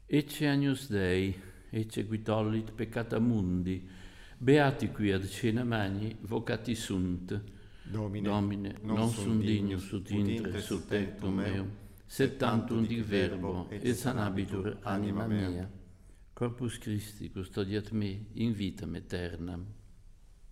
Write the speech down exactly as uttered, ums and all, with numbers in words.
Ecce agnus Dei, ecce qui tollit peccata mundi, beati qui ad cena magni, vocati sunt. Domine, Domine, non sum dignus ut intre sub tectum meum, sed tantum dic verbo, et sanabitur anima mea. Corpus Christi custodiat me in vitam aeternam.